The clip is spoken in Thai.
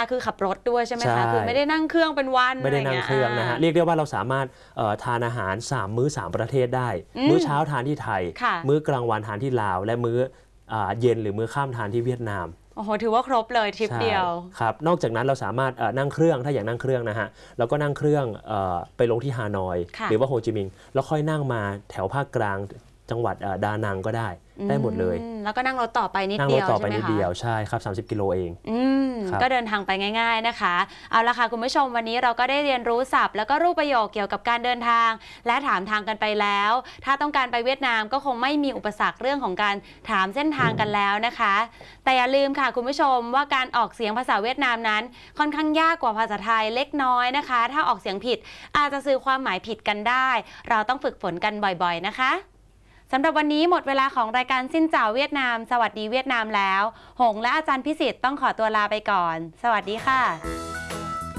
าคือขับรถด้วยใช่ไหมคะคือไม่ได้นั่งเครื่องเป็นวันไม่ได้นั่งเครื่องนะฮะเรียกได้ว่าเราสามารถทานอาหาร3มื้อ3ประเทศได้มื้อเช้าทานที่ไทยมื้อกลางวันทานที่ลาวและมื้อเย็นหรือมื้อค่ำทานที่เวียดนามโอ้โหถือว่าครบเลยทริปเดียวครับนอกจากนั้นเราสามารถนั่งเครื่องถ้าอยากนั่งเครื่องนะฮะเราก็นั่งเครื่องไปลงที่ฮานอยหรือว่าโฮจิมินห์แล้วค่อยนั่งมาแถวภาคกลางจังหวัดดานังก็ได้หมดเลยแล้วก็นั่งรถต่อไปนิดเดียวนั่งรถต่อไปนิดเดียวใช่ครับ30 กิโลเองก็เดินทางไปง่ายๆนะคะเอาละค่ะคุณผู้ชมวันนี้เราก็ได้เรียนรู้ศัพท์แล้วก็รูปประโยคเกี่ยวกับการเดินทางและถามทางกันไปแล้วถ้าต้องการไปเวียดนามก็คงไม่มีอุปสรรคเรื่องของการถามเส้นทางกันแล้วนะคะแต่อย่าลืมค่ะคุณผู้ชมว่าการออกเสียงภาษาเวียดนามนั้นค่อนข้างยากกว่าภาษาไทยเล็กน้อยนะคะถ้าออกเสียงผิดอาจจะสื่อความหมายผิดกันได้เราต้องฝึกฝนกันบ่อยๆนะคะสำหรับวันนี้หมดเวลาของรายการสิ้นเจ้าเวียดนามสวัสดีเวียดนามแล้วหงและอาจารย์พิสิทธิ์ต้องขอตัวลาไปก่อนสวัสดีค่ะ